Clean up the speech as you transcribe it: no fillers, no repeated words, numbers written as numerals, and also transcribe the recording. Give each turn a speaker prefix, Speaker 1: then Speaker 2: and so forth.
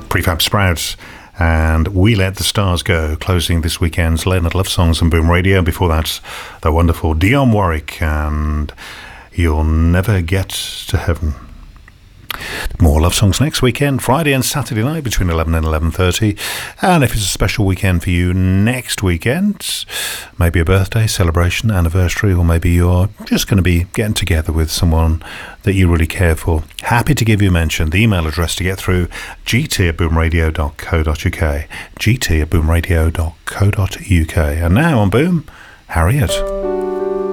Speaker 1: Prefab Sprouts and We Let the Stars Go, closing this weekend's Late Night Love Songs on Boom Radio. Before that, the wonderful Dionne Warwick and You'll Never Get to Heaven. More love songs next weekend, Friday and Saturday night between 11 and 11:30. And if it's a special weekend for you next weekend, maybe a birthday, celebration, anniversary, or maybe you're just going to be getting together with someone that you really care for, happy to give you a mention. The email address to get through, gt@boomradio.co.uk, gt@boomradio.co.uk. And now on Boom, Harriet.